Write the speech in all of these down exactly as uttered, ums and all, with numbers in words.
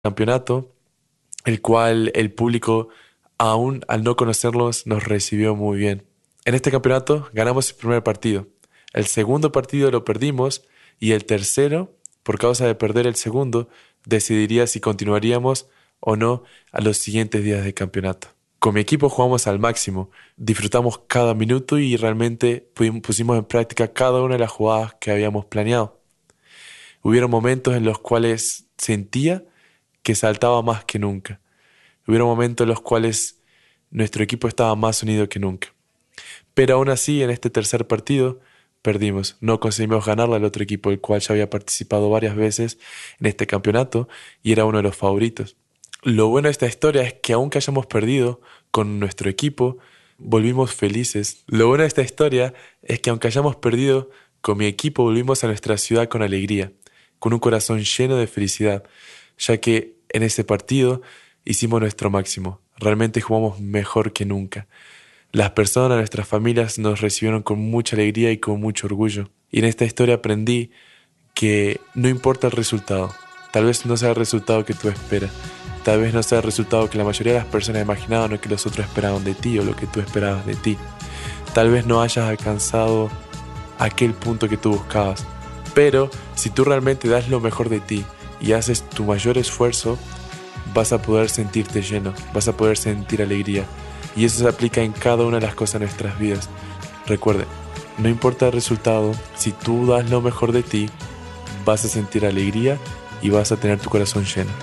campeonato, el cual el público, aún al no conocerlos, nos recibió muy bien. En este campeonato ganamos el primer partido, el segundo partido lo perdimos y el tercero, por causa de perder el segundo, decidiría si continuaríamos o no a los siguientes días del campeonato. Con mi equipo jugamos al máximo, disfrutamos cada minuto y realmente pusimos en práctica cada una de las jugadas que habíamos planeado. Hubieron momentos en los cuales sentía que saltaba más que nunca. Hubieron momentos en los cuales nuestro equipo estaba más unido que nunca. Pero aún así, en este tercer partido, perdimos. No conseguimos ganarle al otro equipo, el cual ya había participado varias veces en este campeonato y era uno de los favoritos. Lo bueno de esta historia es que aunque hayamos perdido con nuestro equipo, volvimos felices. Lo bueno de esta historia es que aunque hayamos perdido con mi equipo, volvimos a nuestra ciudad con alegría, con un corazón lleno de felicidad, ya que en ese partido hicimos nuestro máximo. Realmente jugamos mejor que nunca. Las personas, nuestras familias nos recibieron con mucha alegría y con mucho orgullo. Y en esta historia aprendí que no importa el resultado. Tal vez no sea el resultado que tú esperas. Tal vez no sea el resultado que la mayoría de las personas imaginaban o que los otros esperaban de ti o lo que tú esperabas de ti. Tal vez no hayas alcanzado aquel punto que tú buscabas. Pero si tú realmente das lo mejor de ti y haces tu mayor esfuerzo, vas a poder sentirte lleno, vas a poder sentir alegría. Y eso se aplica en cada una de las cosas de nuestras vidas. Recuerden, no importa el resultado, si tú das lo mejor de ti, vas a sentir alegría y vas a tener tu corazón lleno.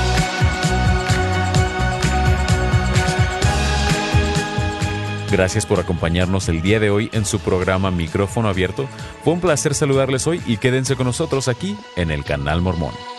Gracias por acompañarnos el día de hoy en su programa Micrófono Abierto. Fue un placer saludarles hoy y quédense con nosotros aquí en el Canal Mormón.